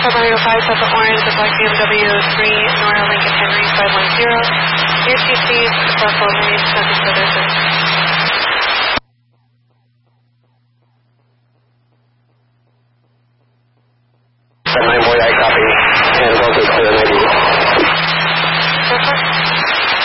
Laredo 5, Delta Orange, the black BMW 3, Nora Lincoln Henry 510. ATC, Buffalo, Maine, nothing further, sir.